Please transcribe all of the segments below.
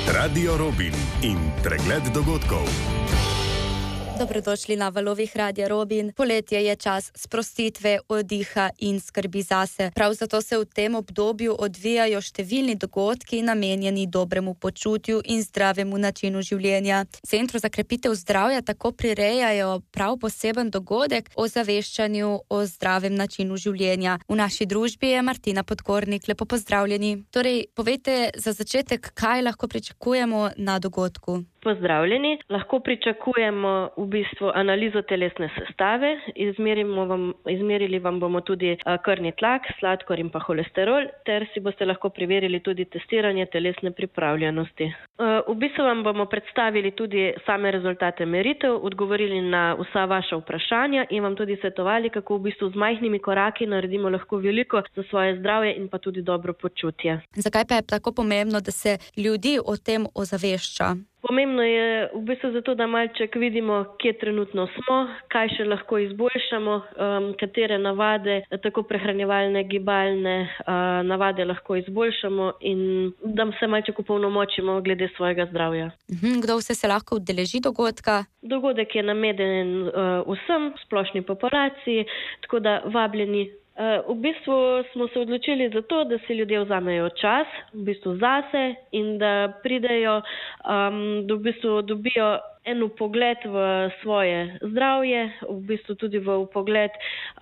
Radio Robin in pregled dogodkov. Dobrodošli na valovih Radia Robin. Poletje je čas sprostitve, oddiha in skrbi zase. Prav zato se v tem obdobju odvijajo številni dogodki namenjeni dobremu počutju in zdravemu načinu življenja. Centru za krepitev zdravja tako prirejajo prav poseben dogodek o zaveščanju o zdravem načinu življenja. V naši družbi je Martina Podgornik. Lepo pozdravljeni. Torej, povejte za začetek, kaj lahko pričakujemo na dogodku. Pozdravljeni. Lahko pričakujemo v bistvu analizo telesne sestave. Izmerili vam bomo tudi krvni tlak, sladkor in pa holesterol, ter si boste lahko preverili tudi testiranje telesne pripravljenosti. V bistvu vam bomo predstavili tudi same rezultate meritev, odgovorili na vsa vaša vprašanja in vam tudi svetovali, kako v bistvu z majhnimi koraki naredimo lahko veliko za svoje zdravje in pa tudi dobro počutje. Zakaj pa je tako pomembno, da se ljudi o tem ozavešča? Pomembno je v bistvu zato, da malček vidimo, kje trenutno smo, kaj še lahko izboljšamo, katere navade, tako prehranjevalne, gibalne navade lahko izboljšamo in da se malček opolnomočimo glede svojega zdravja. Kdo vse se lahko udeleži dogodka? Dogodek je namenjen vsem, splošni populaciji, tako da vabljeni. V bistvu smo se odločili za to, da si ljudje vzamejo čas v bistvu zase in da pridejo, da v bistvu dobijo en vpogled v svoje zdravje, v bistvu tudi v vpogled,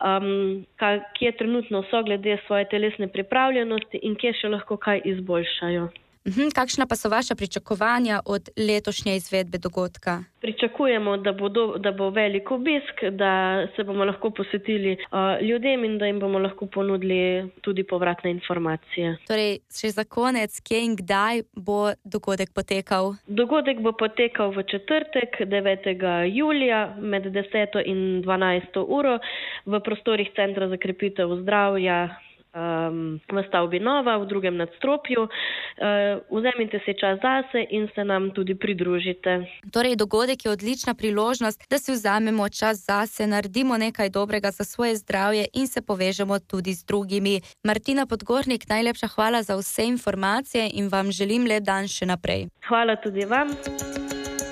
kje trenutno so glede svoje telesne pripravljenosti in kje še lahko kaj izboljšajo. Kakšna pa so vaša pričakovanja od letošnje izvedbe dogodka? Pričakujemo, da bo velik obisk, da se bomo lahko posvetili ljudem in da jim bomo lahko ponudili tudi povratne informacije. Torej, še za konec, kje in kdaj bo dogodek potekal? Dogodek bo potekal v četrtek, 9. julija med 10. in 12. uro v prostorih Centra za krepitev zdravja v stavbi Nova, v drugem nadstropju. Vzemite si čas zase in se nam tudi pridružite. Torej, dogodek je odlična priložnost, da si vzamemo čas zase, naredimo nekaj dobrega za svoje zdravje in se povežemo tudi z drugimi. Martina Podgornik, najlepša hvala za vse informacije in vam želim lep dan še naprej. Hvala tudi vam.